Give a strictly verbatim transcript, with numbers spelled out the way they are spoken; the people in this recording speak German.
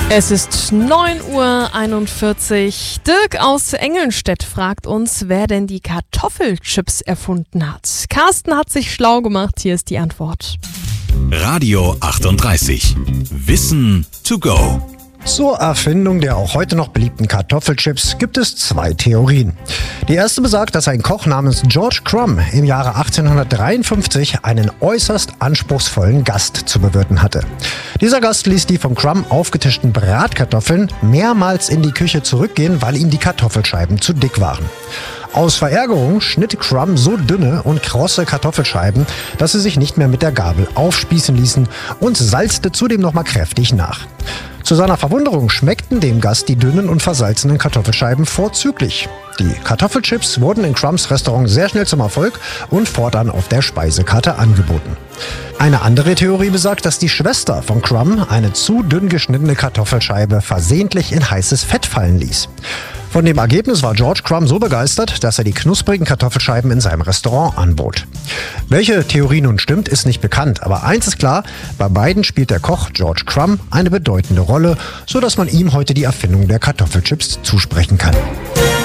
Es ist neun Uhr einundvierzig. Dirk aus Engelnstedt fragt uns, wer denn die Kartoffelchips erfunden hat. Carsten hat sich schlau gemacht. Hier ist die Antwort. Radio achtunddreißig. Wissen to go. Zur Erfindung der auch heute noch beliebten Kartoffelchips gibt es zwei Theorien. Die erste besagt, dass ein Koch namens George Crumb im Jahre achtzehnhundertdreiundfünfzig einen äußerst anspruchsvollen Gast zu bewirten hatte. Dieser Gast ließ die von Crumb aufgetischten Bratkartoffeln mehrmals in die Küche zurückgehen, weil ihm die Kartoffelscheiben zu dick waren. Aus Verärgerung schnitt Crumb so dünne und krosse Kartoffelscheiben, dass sie sich nicht mehr mit der Gabel aufspießen ließen und salzte zudem nochmal kräftig nach. Zu seiner Verwunderung schmeckten dem Gast die dünnen und versalzenen Kartoffelscheiben vorzüglich. Die Kartoffelchips wurden in Crumbs Restaurant sehr schnell zum Erfolg und fortan auf der Speisekarte angeboten. Eine andere Theorie besagt, dass die Schwester von Crumb eine zu dünn geschnittene Kartoffelscheibe versehentlich in heißes Fett fallen ließ. Von dem Ergebnis war George Crumb so begeistert, dass er die knusprigen Kartoffelscheiben in seinem Restaurant anbot. Welche Theorie nun stimmt, ist nicht bekannt, aber eins ist klar, bei beiden spielt der Koch George Crumb eine bedeutende Rolle, sodass man ihm heute die Erfindung der Kartoffelchips zusprechen kann.